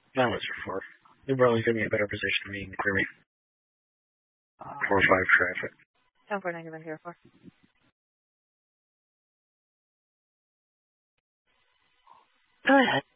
No, it's 4. New Orleans give me a better position than me and clear me. 4-5 traffic. 10-4 negative 04. Go ahead.